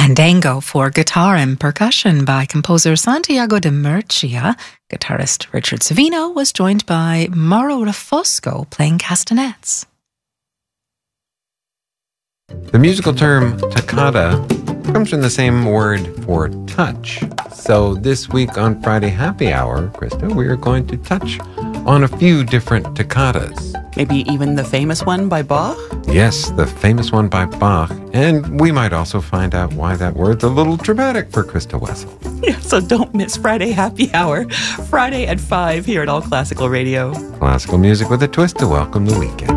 Fandango for guitar and percussion by composer Santiago de Murcia. Guitarist Richard Savino was joined by Mauro Rafosco playing castanets. The musical term toccata comes from the same word for touch. So this week on Friday Happy Hour, Krista, we are going to touch on a few different toccatas. Maybe even the famous one by Bach? Yes, the famous one by Bach. And we might also find out why that word's a little dramatic for Krista Wessel. Yeah, so don't miss Friday Happy Hour, Friday at 5 here at All Classical Radio. Classical music with a twist to welcome the weekend.